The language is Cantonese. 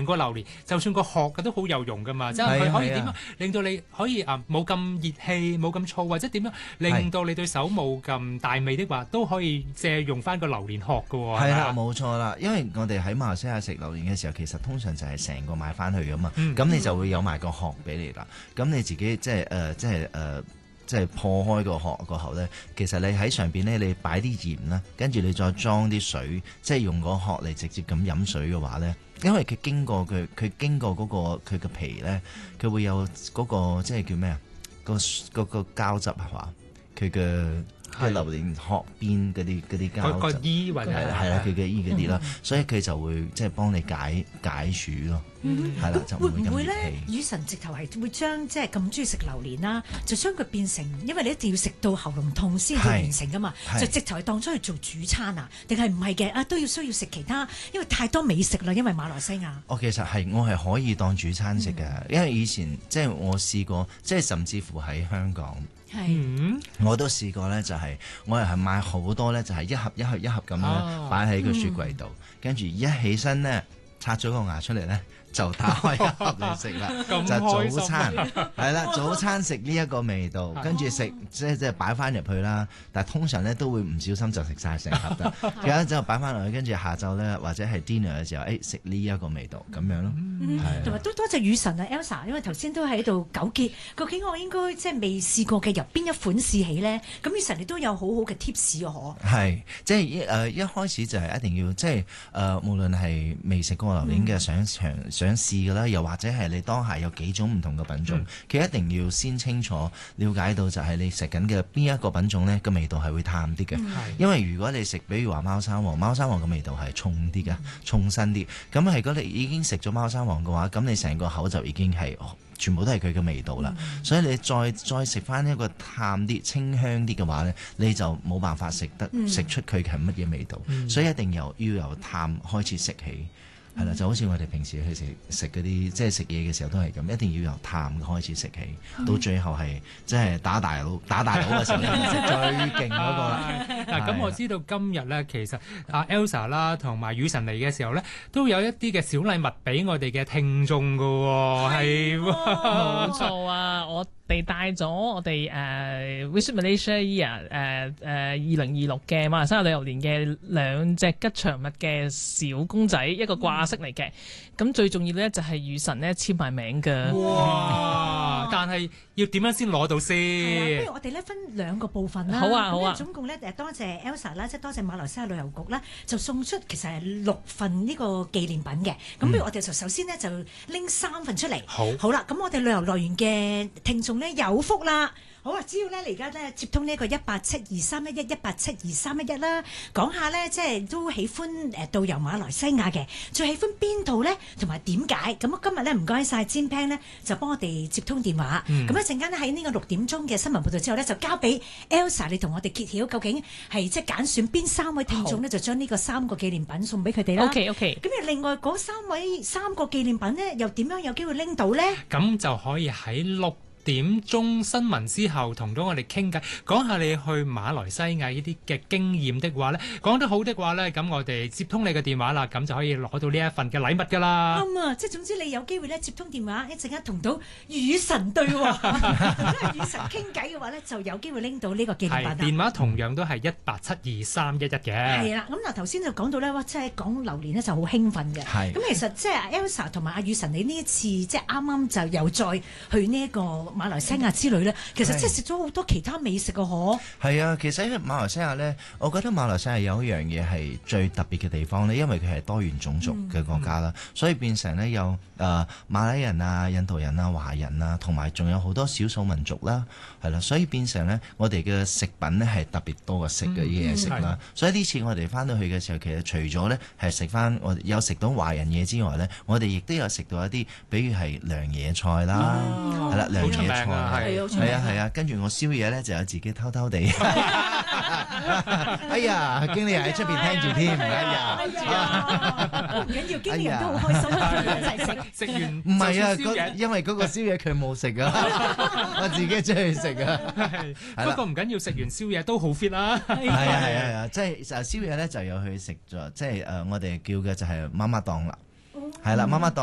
成個榴蓮，就算個殼嘅都好有用噶嘛，即係佢可以點樣令到你可以冇咁熱氣，冇咁燥，或者點樣令到你對手冇咁大味的話，都可以借用翻個榴蓮殼㗎喎。 係啦，冇錯啦，因為我哋喺馬來西亞食榴蓮嘅時候，其實通常就係成個買翻去噶嘛，咁你就會有埋個殼俾你啦。咁你自己即係破開個殼個口咧，其實你喺上邊咧，你擺啲鹽啦，跟住你再裝啲水，即係用個殼嚟直接咁飲水嘅話咧，因為佢經過佢經過嗰個佢嘅皮咧，佢會有嗰個即係叫咩啊？嗰個膠質係嘛？佢嘅榴蓮殼邊嗰啲膠質， 個衣或者係啦，佢嘅衣嗰啲啦，所以佢就會即係幫你解暑咯。係啦，就會唔會唔會咧？ 咁熱氣。 雨神直頭係會將即係咁中意食榴蓮啦，就將佢變成，因為你一定要食到喉嚨痛先至完成噶嘛，就直頭係當咗去做主餐啊？定係唔係嘅？都要需要食其他，因為太多美食啦，因為馬來西亞。 其實我係可以當主餐食嘅，因為以前即係我試過，即係甚至乎喺香港，我都試過咧，就係我係買好多咧，就係一盒一盒一盒咁樣擺喺個雪櫃度，跟住一起身咧，拆咗個牙出嚟咧，就打開一盒嚟食啦，就早餐係啦，早餐食呢一個味道，跟住食即係擺翻入去啦。但係通常咧都會唔小心就食晒成盒啦，而家之後擺翻落去，跟住下晝咧或者係 dinner 嘅時候，食呢一個味道咁樣咯。 同埋都多謝雨神啊 Elsa， 因為頭先都喺度糾結，究竟我應該即係未試過嘅由邊一款試起咧？咁雨神你都有好好嘅 tips 啊，可係即係一開始就係一定要即係無論係未食過榴蓮嘅想試㗎啦，又或者係你當下有幾種唔同嘅品種，佢一定要先清楚了解到就係你食緊嘅邊一個品種呢個味道係會淡啲嘅，因為如果你食比如話貓山王嘅味道係重啲嘅，重身啲，咁如果你已經食咗貓山王嘅話，咁你成個口就已經係全部都係佢嘅味道啦，所以你再食翻一個淡啲、清香啲嘅話呢，你就冇辦法食出佢係乜嘢味道，所以一定要由淡開始食起。係啦，就好似我哋平時去食嗰啲，即係食嘢嘅時候都係咁，一定要由淡開始食起，到最後係即係打大佬嘅時候，食最勁嗰個啦。 嗱，咁我知道今日咧，其實阿 Elsa 啦同埋雨神嚟嘅時候咧，都有一啲嘅小禮物俾我哋嘅聽眾㗎喎，係冇錯啊！我哋帶咗我哋Visit Malaysia Year 2026嘅馬來西亞旅遊年嘅2隻吉祥物嘅小公仔，一個掛飾嚟嘅。咁最重要咧就係雨神咧簽埋名㗎。 哇！但係要點樣先攞到先？ 不如我哋咧分兩個部分啦。 好啊，好啊。 總共咧多謝 Elsa 啦，即係多謝馬來西亞旅遊局啦，就送出其實係6份呢個紀念品嘅。咁不如我哋就首先咧就拎3份出嚟。好啦，咁我哋旅遊樂園嘅聽眾咧有福啦。好啊！只要咧，你而家咧接通呢個1872311 1872311啦，講下咧，即係都喜歡導遊馬來西亞嘅，最喜歡邊度咧，同埋點解？咁今日咧唔該晒Jim Pang咧，就幫我哋接通電話。咁一陣間咧喺呢個6點鐘嘅新聞報導之後咧，就交俾 Elsa 你同我哋揭曉究竟係即係揀選邊3位聽眾咧，就將呢個3個紀念品送俾佢哋啦。 OK。 咁而另外嗰3個紀念品咧，又點樣有機會拎到咧？ 咁就可以喺6點鐘新聞之後同到我哋傾偈，講下你去馬來西亞呢啲嘅經驗的話呢，講得好的話呢，咁我哋接通你嘅電話啦，咁就可以攞到呢一份嘅禮物㗎啦。 啱啊！即係總之你有機會咧接通電話，一陣間同到雨神對話，同雨神傾偈嘅話呢，就有機會拎到呢個紀念品啦。 電話同樣都係1872311嘅。 係啦，咁嗱頭先就講到呢，哇！即係講榴蓮呢就好興奮嘅。咁其實即係 Elsa 同埋阿雨神，你呢一次即係啱啱就又再去呢一個馬來西亞之旅咧，其實即係食咗好多其他美食㗎。 係啊，其實喺馬來西亞咧，我覺得馬來西亞有一樣嘢係最特別嘅地方咧，因為佢係多元種族嘅國家啦，所以變成咧有馬來人啊、印度人啊、華人啊，同埋仲有好多少數民族啦，係啦，所以變成咧我哋嘅食品咧係特別多嘅食嘅嘢食啦。所以呢次我哋翻到去嘅時候，其實除咗咧係食翻我有食到華人嘢之外咧，我哋亦都有食到一啲，比如係涼野菜啦，係啦，涼野菜。係啊，跟住我宵夜咧就有自己偷偷地，哎呀，經理人喺出邊聽住添，哎呀， 唔緊要，經理人都好開心，一齊食完。 唔係啊，因為嗰個宵夜佢冇食啊，我自己出去食啊。 不過唔緊要，食完宵夜都好 fit 啦。 係啊，即係宵夜咧就有去食咗，即係我哋叫嘅就係媽媽檔啦，係啦，媽媽檔。